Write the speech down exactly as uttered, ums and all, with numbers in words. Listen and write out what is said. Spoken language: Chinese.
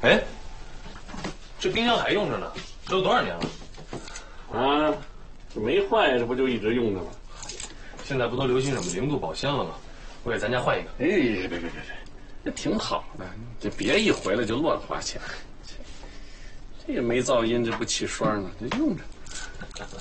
哎，这冰箱还用着呢，这都多少年了？ 啊，这没坏，这不就一直用着吗？ 现在不都流行什么零度保鲜了吗？我给咱家换一个。 哎，别别别别，这挺好的，这别一回来就乱花钱。这也没噪音，这不气栓呢，这用着。